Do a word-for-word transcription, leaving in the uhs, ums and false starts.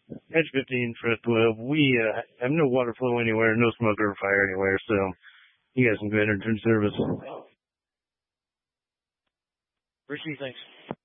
Edge fifteen, Fred twelve. We uh, have no water flow anywhere, no smoke or fire anywhere, so you guys can go ahead and return service. Richie, thanks.